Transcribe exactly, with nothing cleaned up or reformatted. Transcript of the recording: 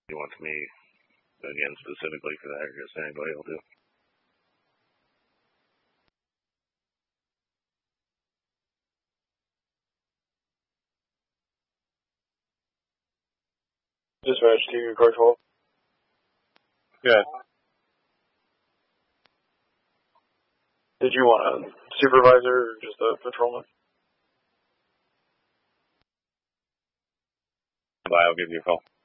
He wants me, again, specifically for that, I guess anybody will do. Dispatch to your car twelve. Yeah. Did you want a supervisor or just a patrolman? I'll give you a call.